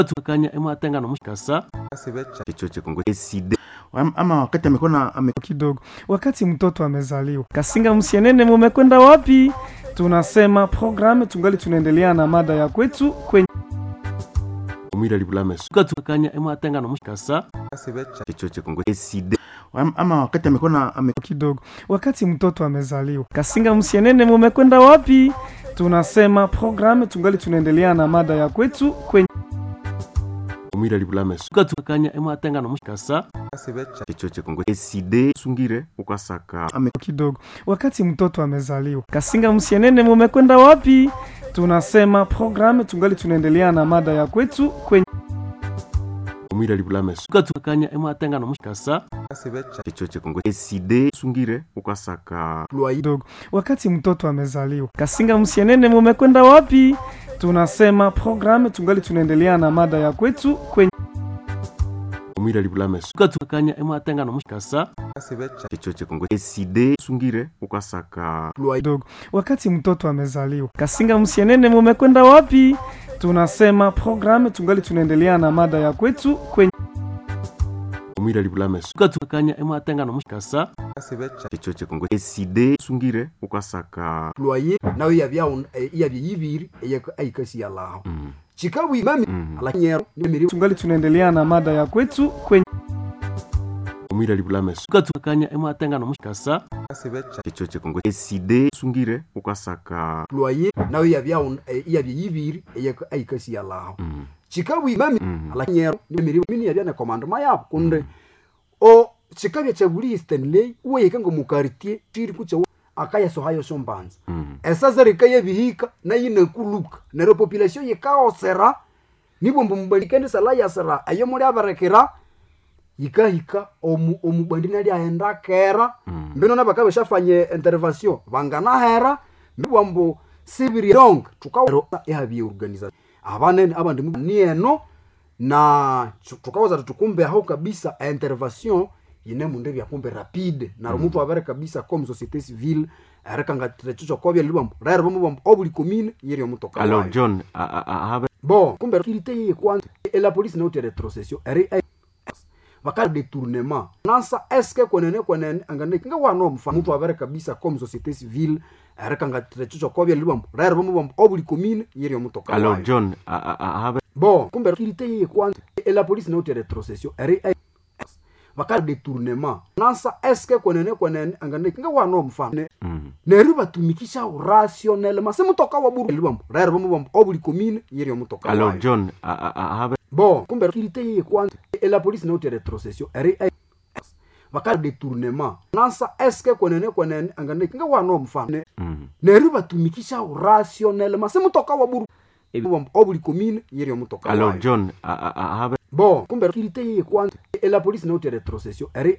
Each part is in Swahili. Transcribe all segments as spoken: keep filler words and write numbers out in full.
tukanya ema tenga no mushikasa kicho chikungu eside ama wakati amekona ame kidogo wakati mtoto amezaliwa. Kasinga Msienene, mumekwenda wapi? Tunasema programu tungali tunaendelea na mada ya kwetu kwenye umira libulame suka tukanya ema tenga no mushikasa kicho chikungu eside ama wakati amekona ame kidogo wakati mtoto amezaliwa. Kasinga Msienene, mumekwenda wapi? Tunasema programu tungali tunaendelea na mada ya kwetu kwenye umira libulame suka tukanya ema tenga no mushikasa kicho chikungu eside sungire ukasaka ame kidogo wakati mtoto amezaliwa. Kasinga Msienene, mumekwenda wapi? Tunasema programu tungali tunaendelea na mada ya kwetu kwenye umira libulame suka tukanya ema tenga no mushikasa kicho chikungu eside sungire ukasaka kidogo wakati mtoto amezaliwa. Kasinga Msienene, mumekwenda wapi? Tunasema programu tungali tunaendelea na mada ya kwetu kwenye umira libulame suka tukanya ema tenga no mushikasa kicho chikungu eside sungire ukasaka kidogo wakati mtoto amezaliwa. Kasinga Msienene, mumekwenda wapi? Tunasema programu tungali tunaendelea na mada ya kwetu kwenye umira libulame suka tukanya ema tenga no mushikasa kicho chikungu eside sungire ukasaka loyer nawe yabya yabya yibiri ayikasi yalaho chikabu mami ala nyero nimiri tungali tunaendelea na mada ya kwetu kwenye umira libulame suka tukanya ema tenga no mushikasa kicho chikungu eside sungire ukasaka loyer nawe yabya yabya yibiri ayikasi yalaho chikabu mami ala nyero nimiri mini yabya na commandement yabo kunde o chikabya chabuli Stanley uwe yekango mu quartier tiri kucha akaya so hayo sombanza mm. esazari kaya bihika na yine kuluka na ro population yikaosera nibo mbumbalikende sala ya sera ayo muri abarekera yikahika omu omubandina ali aenda kera mm. mbino nabakabe shafanye intervention bangana hera mbwambo sibiri dong tukawo yahabiye organization abanene abandi nieno na tukawaza tukumbe aho kabisa intervention yine munde bya kumbe rapide na mm. mtu abere kabisa comme société civile arekanga trecho ko bya libambo rero bomo obuli commune yeri omutoka. Alors John a a a bon kumbe kilité ye kwanza et la police na autre rétrocession eri bakal détournement nansa est-ce que konene konene angane kinga wano mfa mtu abere kabisa comme société civile arekanga trecho ko bya libambo rero bomo obuli commune yeri omutoka. Alors John a a a bon kumbe kilité ye kwanza et la police na autre rétrocession eri bakal détournement nansa est-ce que konene konene angane kinga wano mfane mm. neru batumikisha rationnellement se mutoka wa buru libambo rero bomo obuli commune yeri omutoka. Alors John a a a bon kumbe kilité ye kwanza et la police na autre rétrocession eri bakal détournement nansa est-ce que konene konene angane kinga wano mfane mm. neru batumikisha rationnellement se mutoka wa buru obuli commune yeri omutoka. Alors John a a a bon kumbe kilité ye kwanza et la police na autre rétrocession eri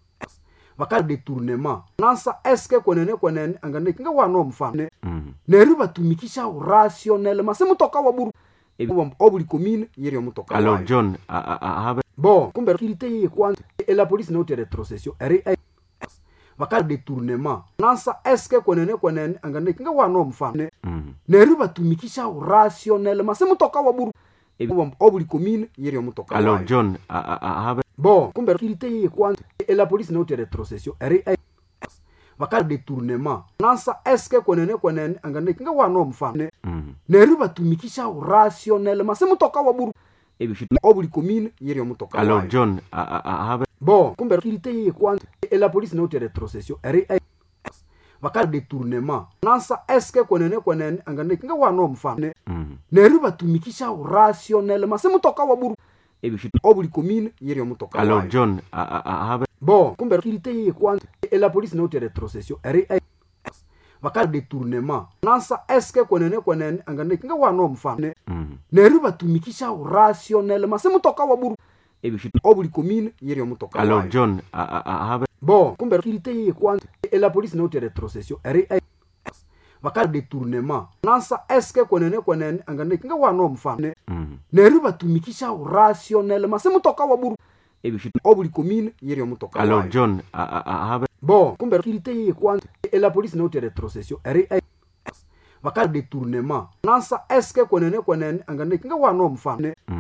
bakal détournement nansa est-ce que konene konene angane kinga wano mfane mm. neru batumikisha rationnellement se mutoka wa buru obuli commune yeri omutoka. Alors John a a a bon kumbe kilité ye kwanza et la police na autre rétrocession eri bakal détournement nansa est-ce que konene konene angane kinga wano mfane mm. neru batumikisha rationnellement se mutoka wa buru obuli commune yeri omutoka. Alors John a a a bon kumbe kilité ye kwanza et la police na autre rétrocession eri bakal détournement nansa est-ce que konene konene angane kinga wano mfane mm. neru batumikisha rationnellement se mutoka wa buru obuli commune yeri omutoka. Alors John a a a bon kumbe kilité ye kwanza et la police na autre rétrocession eri bakal détournement nansa est-ce que konene konene angane kinga wano mfane mm. neru batumikisha rationnellement se mutoka wa buru obuli commune yeri omutoka. Alors John a a a bon kumbe kilité ye kwanza et la police na autre rétrocession eri bakal détournement nansa est-ce que konene konene angane kinga wano mfane mm. neru batumikisha rationnellement se mutoka wa buru obuli commune yeri omutoka. Alors John a a a bon kumbe kilité ye kwanza et la police na autre rétrocession eri bakal détournement nansa est-ce que konene konene angane kinga wano mfane mm. neru batumikisha rationnellement se mutoka wa buru obuli commune yeri omutoka. Alors John a a a bon kumbe kilité ye kwanza et la police na autre rétrocession eri bakal détournement nansa est-ce que konene konene angane kinga wano mfane